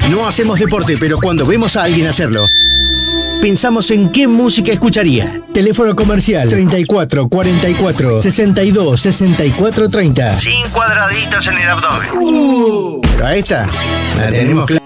No hacemos deporte, pero cuando vemos a alguien hacerlo, pensamos en qué música escucharía. Teléfono comercial 34 44 62 64 30. Sin cuadraditos en el abdomen. Pero a esta la tenemos clara.